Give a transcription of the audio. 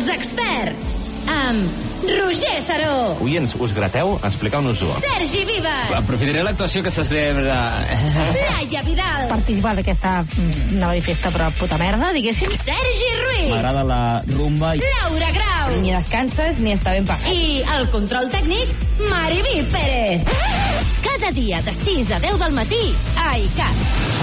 experts, amb Roger Saró. Oients, us grateu? Expliqueu-nos-ho. Sergi Vives. Aprofitaré l'actuació que se celebra... Laia Vidal. Participar d'aquesta nova festa, però puta merda, diguéssim. Sergi Ruiz. M'agrada la rumba. Laura Grau. Ni descanses ni està ben pagat. I el control tècnic, Mariví Pérez. Cada dia de 6 a 10 del matí a ICAT.